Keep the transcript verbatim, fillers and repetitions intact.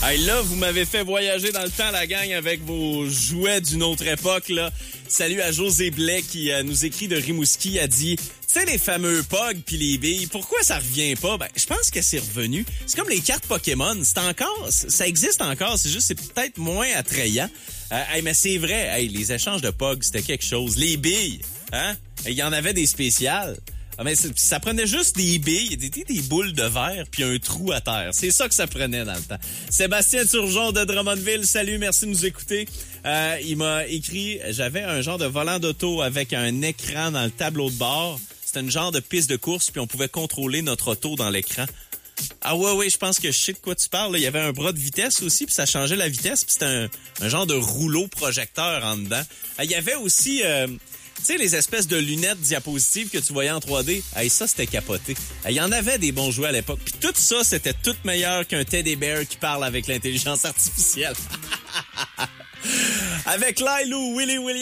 Hey, là, vous m'avez fait voyager dans le temps, la gang, avec vos jouets d'une autre époque, là. Salut à José Blais qui euh, nous écrit de Rimouski, a dit... Tu sais, les fameux P O G puis les billes, pourquoi ça revient pas? Ben, je pense que c'est revenu. C'est comme les cartes Pokémon. C'est encore... Ça existe encore, c'est juste c'est peut-être moins attrayant. Euh, hey, mais c'est vrai, hey, les échanges de P O G, c'était quelque chose. Les billes, hein? Il y en avait des spéciales. Ah, mais ça prenait juste des billes, des, des boules de verre puis un trou à terre. C'est ça que ça prenait dans le temps. Sébastien Turgeon de Drummondville, salut, merci de nous écouter. Euh, il m'a écrit, j'avais un genre de volant d'auto avec un écran dans le tableau de bord. C'était une genre de piste de course puis on pouvait contrôler notre auto dans l'écran. Ah ouais, ouais, je pense que je sais de quoi tu parles. Là. Il y avait un bras de vitesse aussi puis ça changeait la vitesse puis c'était un, un genre de rouleau projecteur en dedans. Ah, il y avait aussi... Euh, Tu sais, les espèces de lunettes diapositives que tu voyais en trois D, hey, ça, c'était capoté. Il y en avait des bons jouets à l'époque. Puis tout ça, c'était tout meilleur qu'un teddy bear qui parle avec l'intelligence artificielle. Avec Lylou, Willy Williams.